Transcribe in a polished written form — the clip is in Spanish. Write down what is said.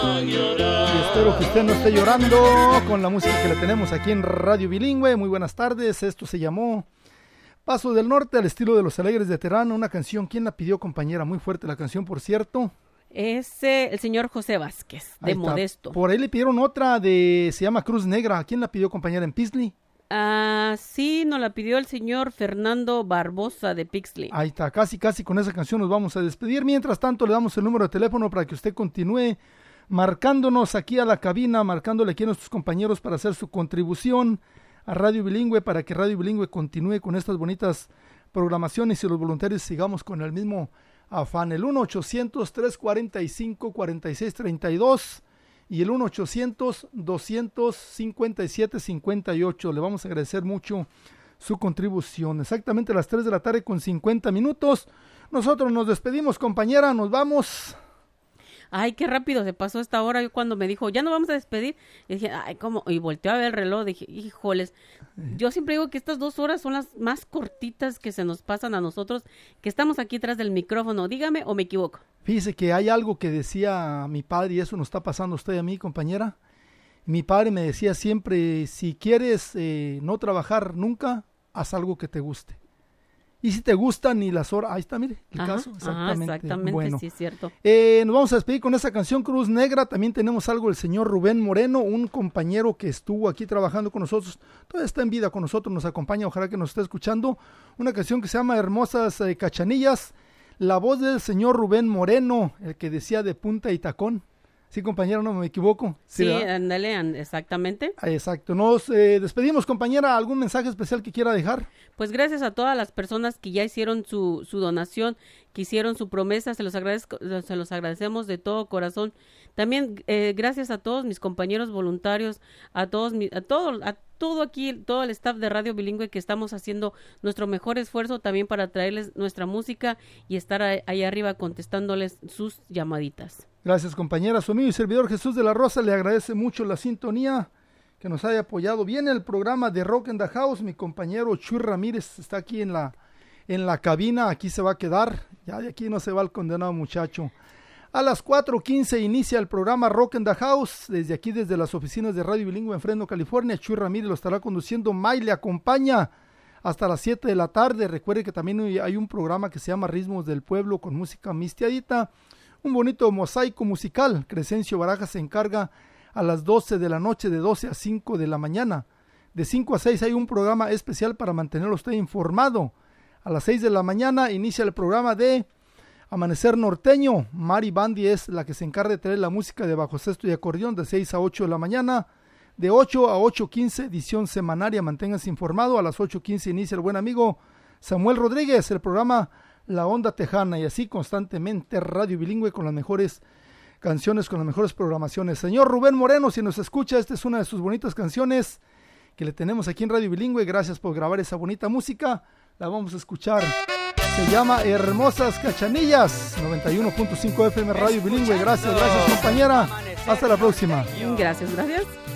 Y espero que usted no esté llorando con la música que le tenemos aquí en Radio Bilingüe. Muy buenas tardes, esto se llamó Paso del Norte al estilo de Los Alegres de Terán, una canción. ¿Quién la pidió, compañera? Muy fuerte la canción, por cierto. Es el señor José Vázquez, de Modesto. Por ahí le pidieron otra se llama Cruz Negra. ¿Quién la pidió, compañera, en Pixley? Sí, nos la pidió el señor Fernando Barbosa de Pixley. Ahí está, casi con esa canción nos vamos a despedir. Mientras tanto, le damos el número de teléfono para que usted continúe marcándonos aquí a la cabina, marcándole aquí a nuestros compañeros para hacer su contribución a Radio Bilingüe, para que Radio Bilingüe continúe con estas bonitas programaciones y los voluntarios sigamos con el mismo afán. El 1-800-345-4632 y el 1-800-257-58. Le vamos a agradecer mucho su contribución. Exactamente a las 3 de la tarde con 50 minutos. Nosotros nos despedimos, compañera, nos vamos. Ay, qué rápido se pasó esta hora. Yo cuando me dijo, ya nos vamos a despedir, y dije, ay, ¿cómo? Y volteé a ver el reloj, dije, híjoles, yo siempre digo que estas 2 horas son las más cortitas que se nos pasan a nosotros, que estamos aquí atrás del micrófono. Dígame o me equivoco. Fíjese que hay algo que decía mi padre, y eso nos está pasando a usted y a mí, compañera. Mi padre me decía siempre, si quieres no trabajar nunca, haz algo que te guste. Y si te gustan ni las horas, ahí está, mire, el caso, exactamente, bueno, sí, es cierto. Nos vamos a despedir con esa canción Cruz Negra. También tenemos algo del señor Rubén Moreno, un compañero que estuvo aquí trabajando con nosotros, todavía está en vida con nosotros, nos acompaña, ojalá que nos esté escuchando. Una canción que se llama Hermosas Cachanillas, la voz del señor Rubén Moreno, el que decía de punta y tacón. Sí, compañero, no me equivoco. Sí, ándale, exactamente. Exacto. Nos despedimos, compañera. ¿Algún mensaje especial que quiera dejar? Pues gracias a todas las personas que ya hicieron su donación, que hicieron su promesa. Se los agradecemos de todo corazón. También gracias a todos mis compañeros voluntarios, a todo aquí, todo el staff de Radio Bilingüe, que estamos haciendo nuestro mejor esfuerzo también para traerles nuestra música y estar ahí arriba contestándoles sus llamaditas. Gracias, compañera. Su amigo y servidor Jesús de la Rosa le agradece mucho la sintonía, que nos haya apoyado. Viene el programa de Rock in the House. Mi compañero Chuy Ramírez está aquí en la cabina. Aquí se va a quedar. Ya de aquí no se va el condenado muchacho. A las 4:15 inicia el programa Rock in the House. Desde aquí, desde las oficinas de Radio Bilingüe en Fresno, California. Chuy Ramírez lo estará conduciendo. May le acompaña hasta las 7 de la tarde. Recuerde que también hay un programa que se llama Ritmos del Pueblo con música mistiadita. Un bonito mosaico musical. Crescencio Barajas se encarga a las 12 de la noche, de 12 a 5 de la mañana. De 5 a 6 hay un programa especial para mantenerlo usted informado. A las 6 de la mañana inicia el programa de Amanecer Norteño. Mari Bandi es la que se encarga de traer la música de bajo sexto y acordeón de 6 a 8 de la mañana. De 8 a 8:15, edición semanaria. Manténgase informado. A las 8:15 inicia el buen amigo Samuel Rodríguez, el programa La Onda Tejana, y así constantemente Radio Bilingüe con las mejores canciones, con las mejores programaciones. Señor Rubén Moreno, si nos escucha, esta es una de sus bonitas canciones que le tenemos aquí en Radio Bilingüe. Gracias por grabar esa bonita música. La vamos a escuchar. Se llama Hermosas Cachanillas, 91.5 FM Radio Bilingüe. Gracias, compañera. Hasta la próxima. Gracias.